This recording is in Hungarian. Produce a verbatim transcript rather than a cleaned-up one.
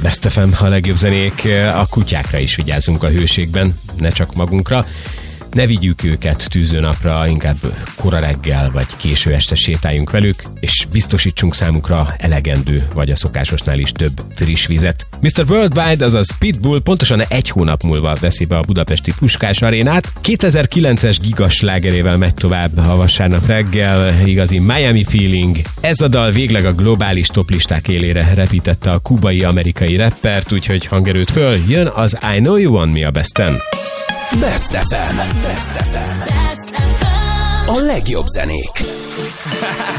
Best ef em, a legjobb zenék. A kutyákra is vigyázzunk a hőségben, ne csak magunkra. Ne vigyük őket tűzőnapra, inkább kora reggel vagy késő este sétáljunk velük, és biztosítsunk számukra elegendő, vagy a szokásosnál is több friss vizet. miszter Worldwide, azaz Pitbull pontosan egy hónap múlva veszi be a budapesti Puskás arénát. kétezer-kilences gigaslágerével megy tovább a vasárnap reggel, igazi Miami feeling. Ez a dal végleg a globális toplisták élére repítette a kubai-amerikai rappert, úgyhogy hangerőt föl, jön az I Know You Want Me a Besten. Best ef em. Best ef em. A legjobb zenék.